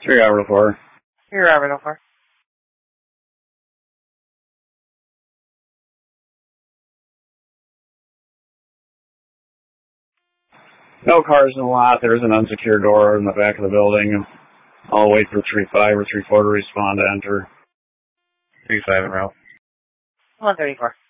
3 Robert 4. 3 Robert 04. No cars in the lot. There's an unsecured door in the back of the building. I'll wait for 3-5 or 3-4 to respond to enter. 3-5 en route. 134.